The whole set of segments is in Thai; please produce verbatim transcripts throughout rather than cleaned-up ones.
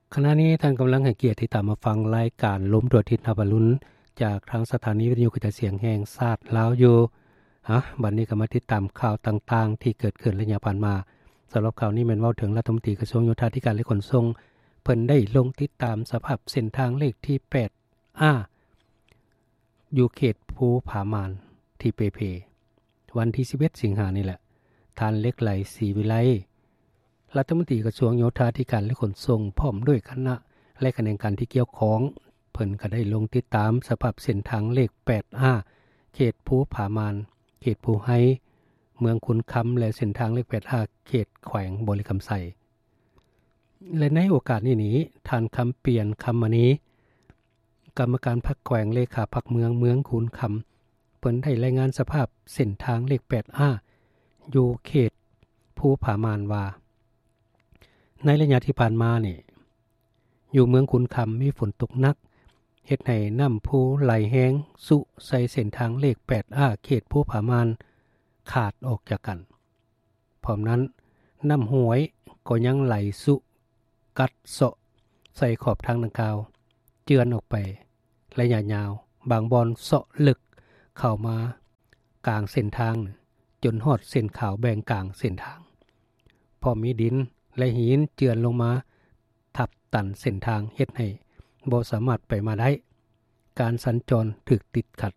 ขณะนี้ท่านกำลังให้เกียรติที่ตามมาฟังรายการล้มตัวทิศนบรุณจากทางสถานีวิทยุกระจายเสียงแห่งชาติลาวอยู่ฮะบัดนี้ก็มาติดตามข่าวต่างๆที่เกิดขึ้นระยะผ่านมาสำหรับข่าวนี้แม่นเว้าถึงรัฐมนตรีกระทรวงโยธาธิการและขนส่งเพิ่นได้ลงติดตามสภาพเส้นทางเลขที่ แปด อา อยู่เขตภูผามานที่เปเพวันที่สิบเอ็ดสิงหาคมนี่แหละท่านเล็กไหลศรีวิไลรัฐมนตรีกระทรวงโยธาธิการและขนส่งพร้อมด้วยคณะและคณะการที่เกี่ยวข้องเพิ่นก็ได้ลงติดตามสภาพเส้นทางเลข แปด อา เขตภูผามานเขตภูไฮเมืองขุนคำและเส้นทางเลข แปด อา เขตแขวงบริคำไสและในโอกาสนี้นี้ท่านคำเปลี่ยนคำมณีกรรมการพรรคแขวงเลขาพรรคเมืองเมืองขุนคำเพิ่นได้รายงานสภาพเส้นทางเลข แปด อา อยู่เขตภูผามานว่าในระยะที่ผ่านมานี่อยู่เมืองขุนคำมีฝนตกหนักเฮ็ดให้น้ำภูไหลแห้งสุใส่เส้นทางเลข แปด อา เขตภูผามานขาดออกจากกันพร้อมนั้นน้ำห้วยก็ยังไหลสุกัดเซาะใส่ขอบทางดังกล่าวเจือนออกไประยะยาวบางบอนเซาะลึกเข้ามากลางเส้นทางจนฮอดเส้นขาวแบ่งกลางเส้นทางพอมีดินและหินเจือนลงมาทับตันเส้นทางเฮ็ดให้บ่สามารถไปมาได้การสัญจรถูกติดขัด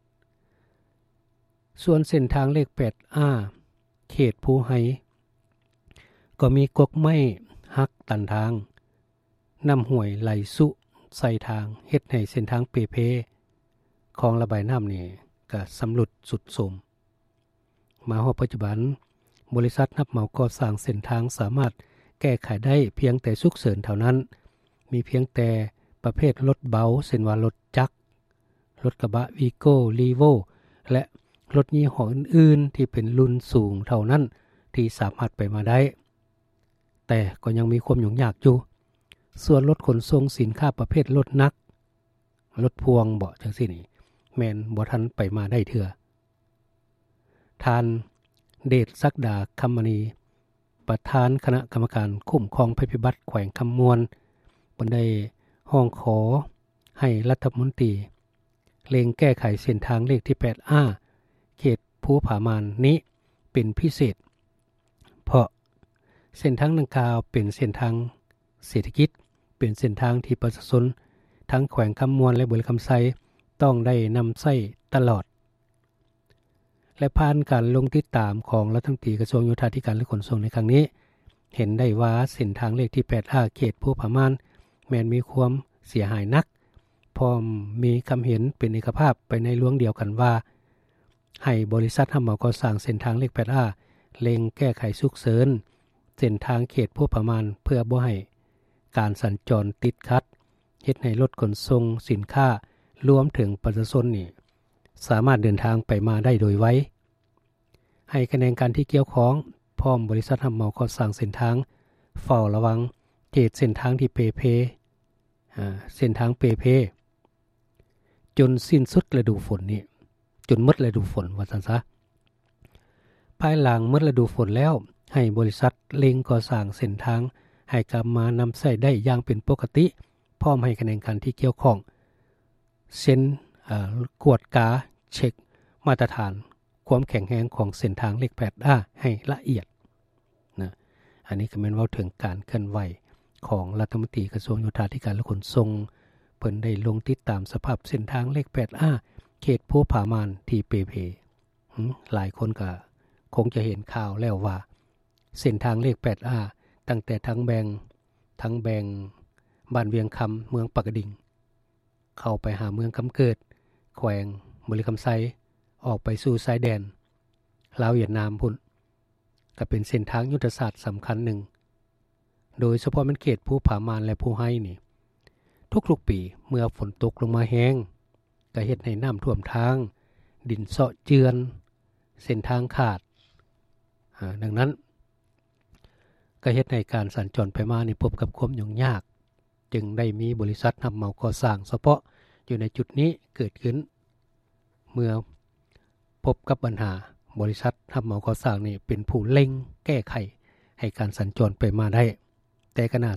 ส่วนเส้นทางเลข แปด อา เขตภูไฮก็มีกกไม้หักตันทางน้ำห้วยไหลสุใส่ทางเฮ็ดให้เส้นทางเปเพของระบายน้ำนี่ก็สำรุดสุดโทรมมาฮอดปัจจุบันบริษัทรับเหมาก่อสร้างเส้นทางสามารถแก้ไขได้เพียงแต่ฉุกเฉินเท่านั้นมีเพียงแต่ประเภทรถเบาเช่นว่ารถจักรรถกระบะวีโก้ลีโวและรถยี่ห้ออื่นๆที่เป็นรุ่นสูงเท่านั้นที่สามารถไปมาได้แต่ก็ยังมีความยุ่งยากอยู่ส่วนรถขนส่งสินค้าประเภทรถหนักรถพวงเบาะจังซี่นี่แม่นบ่ทันไปมาได้เทื่อท่านเดชศักดาคำมณีประธานคณะกรรมการคุ้มครองภัยพิบัติแขวงคำมวลเพิ่นได้ร้องขอให้รัฐมนตรีเร่งแก้ไขเส้นทางเลขที่ แปด อา เขตภูผามานนี้เป็นพิเศษเพราะเส้นทางดังกล่าวเป็นเส้นทางเศรษฐกิจเป็นเส้นทางที่ประชาชนทั้งแขวงคำมวลและบริคำไซต้องได้นำใช้ตลอดและผ่านการลงติดตามของรัฐมนตรีกระทรวงโยธาธิการและขนส่งในครั้งนี้เห็นได้ว่าเส้นทางเลขที่ แปด อา เขตภูผามานแม้นมีความเสียหายนักพร้อมมีคำเห็นเป็นเอกภาพไปในลวงเดียวกันว่าให้บริษัทรับเหมาก่อสร้างเส้นทางเลข แปด อา เร่งแก้ไขฉุกเฉินเส้นทางเขตภูผามานเพื่อบ่ให้การสัญจรติดขัดเฮ็ดให้รถขนส่งสินค้ารวมถึงประชาชนนี่สามารถเดินทางไปมาได้โดยไวให้คะแนนการที่เกี่ยวข้องพร้อมบริษัทรับเหมาก่อสร้างเส้นทางเฝ้าระวังเขตเส้นทางที่เปเพอ่าเส้นทางเปเพจนสิ้นสุดฤดูฝนนี่จนหมดฤดูฝนว่าซั่นซะภายหลังหมดฤดูฝนแล้วให้บริษัทเร่งก่อสร้างเส้นทางให้กลับมานำใช้ได้อย่างเป็นปกติพร้อมให้คะแนนการที่เกี่ยวข้องเส้นอ่ากวดกาเช็คมาตรฐานความแข็งแรงของเส้นทางเลข แปด อา ให้ละเอียดนะอันนี้ก็แม่นเว้าถึงการเคลื่อนไหวของรัฐมนตรีกระทรวงโยธาธิการและขนส่งเพิ่นได้ลงติดตามสภาพเส้นทางเลข แปด อา เขตภูผามานที่เปเพหลายคนก็คงจะเห็นข่าวแล้วว่าเส้นทางเลข แปด อา ตั้งแต่ทั้งแบงทั้งแบงบ้านเวียงคำเมืองปากกดิ่งเข้าไปหาเมืองคำเกิดแขวงบริคำไซออกไปสู่ชายแดนลาวเวียดนามพุ่นก็เป็นเส้นทางยุทธศาสตร์สำคัญหนึ่งโดยเฉพาะมันเขตภูผามานและภูไฮนี่ทุกๆปีเมื่อฝนตกลงมาแห้งก็เฮ็ดให้น้ำท่วมทางดินเซาะเจือนเส้นทางขาดดังนั้นก็เฮ็ดให้การสัญจรไปมานี่พบกับความยุ่งยากจึงได้มีบริษัทรับเหมาก่อสร้างเฉพาะอยู่ในจุดนี้เกิดขึ้นเมื่อพบกับปัญหาบริษัทรับเหมาก่อสร้างนี่เป็นผู้เร่งแก้ไขให้การสัญจรไปมาได้แต่ขนาด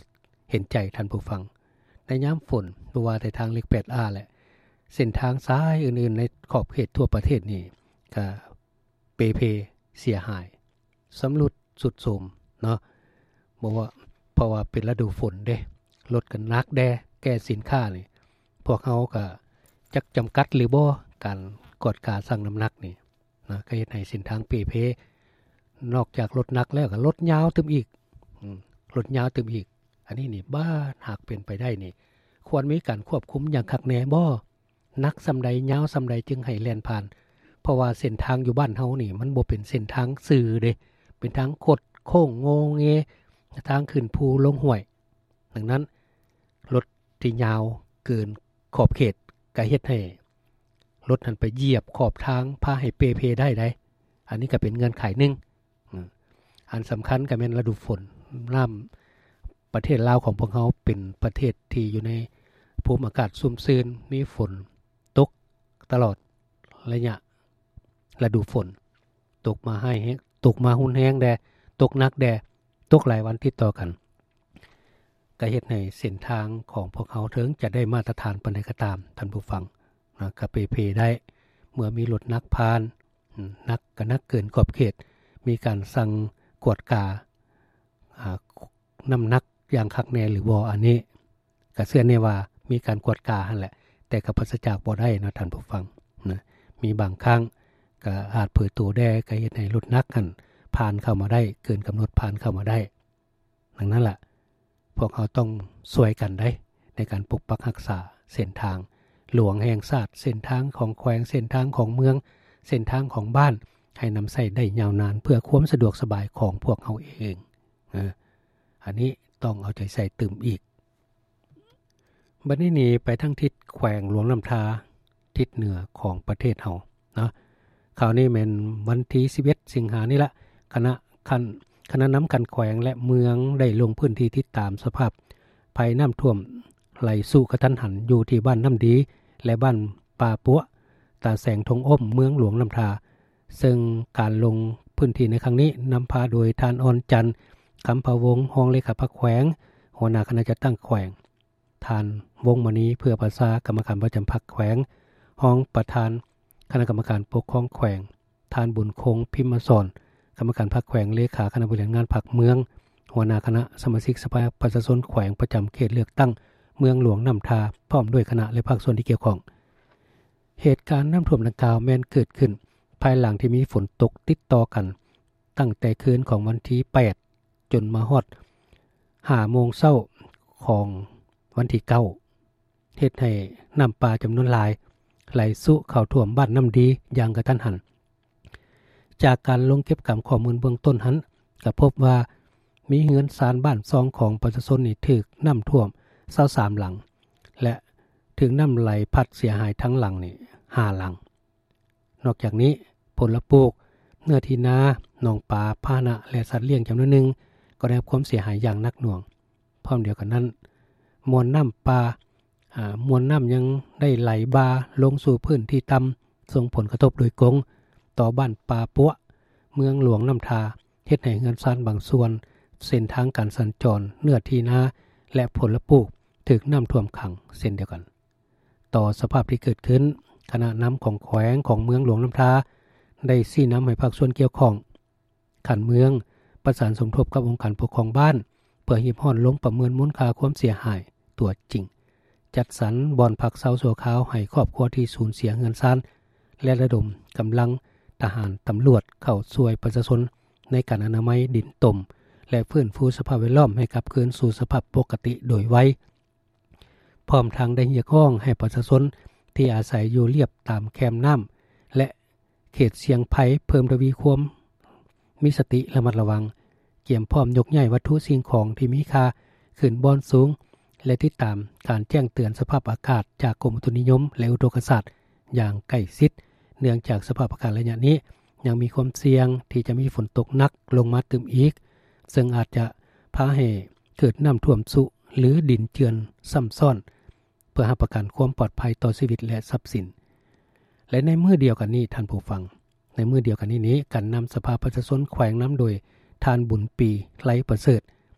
เห็นใจท่านผู้ฟังในยามฝนบ่ว่าแต่ทางเลข แปด อา แหละเส้นทางซ้ายอื่นๆในขอบเขตทั่วประเทศนี่ก็เปเพเสียหายสำรุดสุดโทรมเนาะบ่ว่าเพราะว่าเป็นฤดูฝนเด้รถก็หนักแดแก้สินค้านี่พวกเฮาก็จักจำกัดหรือบ่การกดการสั่งน้ำหนักนี่นะก็เฮ็ดให้เส้นทางเปเพนอกจากรถหนักแล้วก็รถยาวตึมอีกอืมรถยาวตึมอีกอันนี้นี่บ้าหากเป็นไปได้นี่ควรมีการควบคุมอย่างคักแน่บ่นักซำใดยาวซำใดจึงให้แล่นผ่านเพราะว่าเส้นทางอยู่บ้านเฮานี่มันบ่เป็นเส้นทางสื่อเด้เป็นทางคดโค้งโงเงทางขึ้นภูลงห้วยดังนั้นรถที่ยาวเกินขอบเขตก็เฮ็ดให้รถนั้นไปเหยียบขอบทางพาให้เปเพได้ได้อันนี้ก็เป็นเงื่อนไขนึงอันสำคัญก็แม่นฤดูฝนน้ำประเทศลาวของพวกเขาเป็นประเทศที่อยู่ในภูมิอากาศซุ่มซื่นมีฝนตกตลอดระยะฤดูฝนตกมาให้ตกมาหุนแฮงแดตกหนักแดตกหลายวันติดต่อกันก็เฮ็ดให้เส้นทางของพวกเขาถึงจะได้มาตรฐานปานใดก็ตามท่านผู้ฟังนะก็เปเพได้เมื่อมีรถนักพานนักก็นักเกินขอบเขตมีการสั่งกวดกาอ่าน้ำหนักอย่างคักแน่หรือบ่อันนี้ก็เชื่อแน่ว่ามีการกวดกาหั่นแหละแต่ก็ปราศจากบ่ได้นะท่านผู้ฟังนะมีบางครั้งก็อาจเผยตัวได้ก็เฮ็ดให้รถนักกันผ่านเข้ามาได้เกินกำหนดผ่านเข้ามาได้ดังนั้นล่ะพวกเขาต้องช่วยกันได้ในการปกปักรักษาเส้นทางหลวงแห่งชาติเส้นทางของแขวงเส้นทางของเมืองเส้นทางของบ้านให้นำใช้ได้ยาวนานเพื่อความสะดวกสบายของพวกเขาเองนะอันนี้ต้องเอาใจใส่ตื่มอีกบัดนี้นี่ไปทั้งทิศแขวงหลวงน้ำทาทิศเหนือของประเทศเฮาเนาะคราวนี้แม่นวันที่สิบเอ็ดสิงหานี่ละคณะคันคณะน้ำกันแขวงและเมืองได้ลงพื้นที่ติดตามสภาพภัยน้ำท่วมไหลสู่กระทันหันอยู่ที่บ้านน้ำดีและบ้านป่าปัวตาแสงทงอ้มเมืองหลวงน้ำทาซึ่งการลงพื้นที่ในครั้งนี้นำพาโดยทานอ่อนจันทร์คำพะวงศ์รองเลขาธิการแขวงหัวหน้าคณะจัดตั้งแขวงทานวงมณีเพื่อภาษากรรมการประจำพรรคแขวงรองประธานคณะกรรมการปกครองแขวงทานบุญคงพิมพ์สอนกรรมการพรรคแขวงเลขาคณะบริหารงานพรรคเมืองหัวหน้าคณะสมาชิกสภาประชาชนแขวงประจำเขตเลือกตั้งเมืองหลวงน้ำทาพร้อมด้วยคณะและภาคส่วนที่เกี่ยวข้องเหตุการณ์น้ำท่วมดังกล่าวแม้นเกิดขึ้นภายหลังที่มีฝนตกติดต่อกันตั้งแต่คืนของวันที่แปดจนมาฮอดห้าโมงเช้าของวันที่เก้าเฮ็ดให้น้ำป่าจำนวนหลายไหลสู่เข้าท่วมบ้านน้ำดีอย่างกระทันหันจากการลงเก็บกำข้อมูลเบื้องต้นหันก็พบว่ามีเรือนศาลบ้านซองของประชาชนนี่ถูกน้ำท่วมยี่สิบสามหลังและถึงน้ำไหลพัดเสียหายทั้งหลังนี่ห้าหลังนอกจากนี้ผลปลูกเนื้อที่นาหนองปลาพาหนะและสัตว์เลี้ยงจำนวนหนึ่งก็ได้รับความเสียหายอย่างหนักหน่วงพร้อมเดียวกันนั้นมวลน้ำปลาอ่ามวลน้ำยังได้ไหลบ่าลงสู่พื้นที่ต่ำส่งผลกระทบโดยตรงต่อบ้านป่าปัวเมืองหลวงน้ำทาเฮ็ดให้เรือนศาลบางส่วนเส้นทางการสัญจรเนื้อที่นาและผลปลูกถูกน้ำท่วมขังเช่นเดียวกันต่อสภาพที่เกิดขึ้นคณะน้ำของแขวงของเมืองหลวงน้ำทาได้ชี้นำให้ภาคส่วนเกี่ยวข้องขันเมืองประสานสมทบกับองค์การปกครองบ้านเพื่อหีบห่อนลงประเมินมูลค่าความเสียหายตัวจริงจัดสรรบ่อนพักเซาสัวขาวให้ครอบครัวที่สูญเสียเงินซ่านและระดมกำลังทหารตำรวจเข้าช่วยประชาชนในการอนามัยดินต่มและฟื้นฟูสภาพแวดล้อมให้กลับคืนสู่สภาพปกติโดยไวพร้อมทางได้เรียกร้องให้ประชาชนที่อาศัยอยู่เรียบตามแคมน้ำและเขตเสี่ยงภัยเพิ่มทวีความมีสติระมัดระวังเกี่ยมพร้อมยกย้ายวัตถุสิ่งของที่มีค่าขึ้นบอนสูงและติดตามการแจ้งเตือนสภาพอากาศจากกรมอุตุนิยมและอุตุศาสตร์อย่างใกล้ชิดเนื่องจากสภาพอากาศระยะนี้ยังมีความเสี่ยงที่จะมีฝนตกหนักลงมาตึมอีกซึ่งอาจจะพาให้เกิดน้ำท่วมสุหรือดินเจือนซ้ำซ้อนเพื่อให้ประกันความปลอดภัยต่อชีวิตและทรัพย์สินและในมื้อเดียวกันนี้ท่านผู้ฟังในมื้อเดียวกันนี้นี้การนำสภาประชาชนแขวงน้ำโดยทานบุญปีไร้ประเสริฐ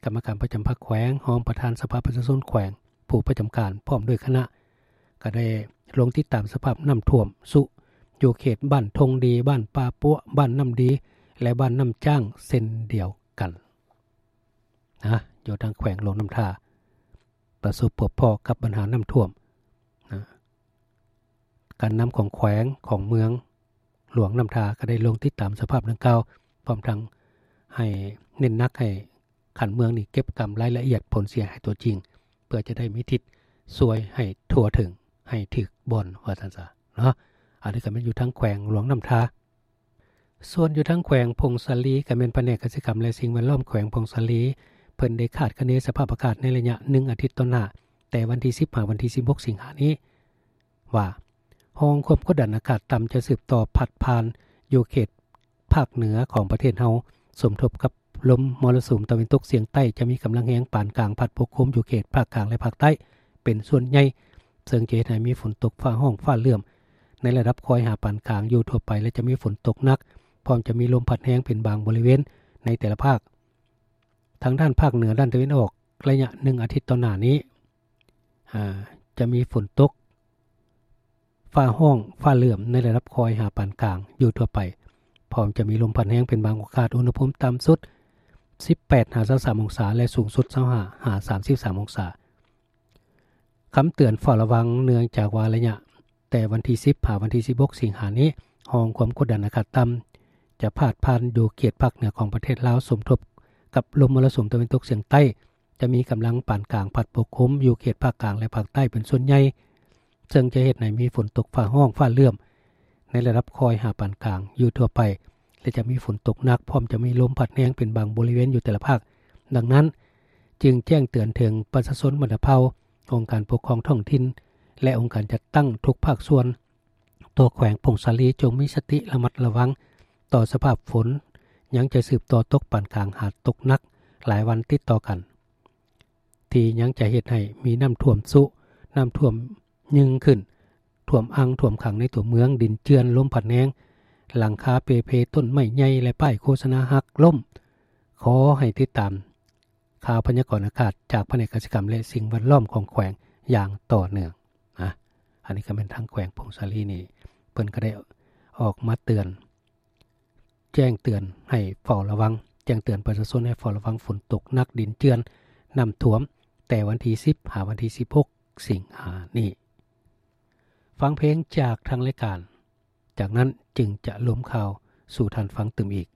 กรรมการประจำภาคแขวงรองประธานสภาประชาชนแขวงผู้ประจำการพร้อมด้วยคณะก็ได้ลงติดตามสภาพน้ำท่วมสุอยู่เขตบ้านทงดีบ้านปาปัวบ้านน้ำดีและบ้านน้ำจ้างเส้นเดียวกันนะอยู่ทางแขวงหลวงน้ำท่าประสบพบพอกับปัญหาน้ำท่วมนะการนำของแขวงของเมืองหลวงน้ำท่าก็ได้ลงติดตามสภาพดังกล่าวพร้อมทั้งให้เน้นนักให้ขันเมืองนี่เก็บกำรายละเอียดผลเสียหายตัวจริงเพื่อจะได้มีทิศสวยให้ทั่วถึงให้ถึกบอนว่าซั่นซะเนาะอันนี้ก็เป็นอยู่ทั้งแขวงหลวงน้ำท่าส่วนอยู่ทั้งแขวงพงศาลีก็เป็นแผนกกสิกรรมและสิ่งแวดล้อมแขวงพงศาลีเพิ่นได้คาดคะเนสภาพอากาศในระยะหนึ่งอาทิตย์ต่อหน้าแต่วันที่สิบห้าวันที่สิบหกสิงหาคมนี้ว่าห้องความกดดันอากาศต่ำจะสืบต่อพัดผ่านอยู่เขตภาคเหนือของประเทศเฮาสมทบกับลมมรสุมตะวันตกเฉียงใต้จะมีกำลังแรงปานกลางพัดปกคลุมอยู่เขตภาคกลางและภาคใต้เป็นส่วนใหญ่ซึ่งจะเฮ็ดให้มีฝนตกฟ้าห้องฟ้าเหลื่อมในระดับคอยหาปานกลางอยู่ทั่วไปและจะมีฝนตกหนักพร้อมจะมีลมพัดแรงเป็นบางบริเวณในแต่ละภาคทางด้านภาคเหนือด้านตะวันออกระยะหนึ่งอาทิตย์ต่อหน้านี้อ่าจะมีฝนตกฟ้าห้องฟ้าเหลื่อมในระดับคอยหาปานกลางอยู่ทั่วไปพร้อมจะมีลมพัดแรงเป็นบางโอกาสอุณหภูมิต่ำสุดสิบแปดถึงยี่สิบสามองศาและสูงสุดยี่สิบห้าถึงสามสิบสามองศาคำเตือนเฝ้าระวังเนื่องจากว่าระยะแต่วันที่สิบถึงวันที่สิบหกสิงหาคมนี้ห้องความกดดันอากาศต่ำจะพาดผ่านอยู่เขตภาคเหนือของประเทศลาวสมทบกับลมมรสุมตะวันตกเฉียงใต้จะมีกำลังปานกลางพัดปกคลุมอยู่เขตภาคกลางและภาคใต้เป็นส่วนใหญ่ซึ่งจะเฮ็ดให้มีฝนตกฟ้าห้องฟ้าเหลื่อมในระดับคอยหาปานกลางอยู่ทั่วไปและจะมีฝนตกหนักพร้อมจะมีลมพัดแรงเป็นบางบริเวณอยู่แต่ละภาคดังนั้นจึงแจ้งเตือนถึงประชาชนบ้านเฮาองค์การปกครองท้องถิ่นและองค์การจัดตั้งทุกภาคส่วนตัวแขวงพงศาลีจงมีสติระมัดระวังต่อสภาพฝนยังจะสืบต่อตกปานกลางหาตกหนักหลายวันติดต่อกันที่ยังจะเฮ็ดให้มีน้ำท่วมสุน้ำท่วมยึงขึ้นท่วมอังท่วมขังในตัวเมืองดินเจือนลมพัดแรงหลังคาเปเพต้นไม้ใหญ่และป้ายโฆษณาหักล่มขอให้ติดตามข่าวพยากรณ์อากาศจากแผนกกสิกรรมและสิ่งแวดล้อมของแขวงอย่างต่อเนื่องนะอันนี้ก็เป็นทางแขวงพงศาลีนี่เพิ่นก็ได้ออกมาเตือนแจ้งเตือนให้เฝ้าระวังแจ้งเตือนประชาชนให้เฝ้าระวังฝนตกหนักดินเจือนน้ำท่วมแต่วันที่สิบถึงวันที่สิบหกสิงหาคมนี้ฟังเพลงจากทางรายการจากนั้นจึงจะล้มข่าวสู่ท่านฟังตื่มอีก